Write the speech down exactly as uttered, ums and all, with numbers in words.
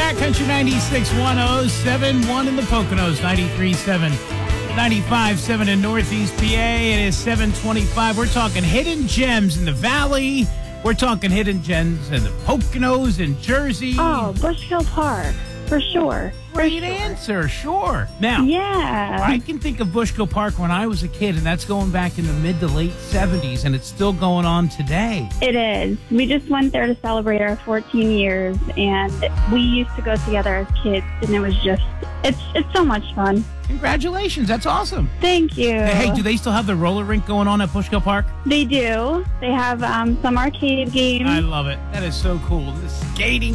back. Country ninety-six point one oh seven point one in the Poconos, ninety-three point seven, ninety-five point seven in Northeast P A. It is seven twenty-five. We're talking hidden gems in the Valley. We're talking hidden gems in the Poconos and Jersey. Oh, Bushkill Park, for sure. Great for sure. answer, sure. Now, yeah. I can think of Bushkill Park when I was a kid, and that's going back in the mid to late seventies, and it's still going on today. It is. We just went there to celebrate our fourteen years, and we used to go together as kids, and it was just, it's it's so much fun. Congratulations, that's awesome. Thank you. Hey, do they still have the roller rink going on at Bushkill Park? They do. They have um, some arcade games. I love it. That is so cool. The skating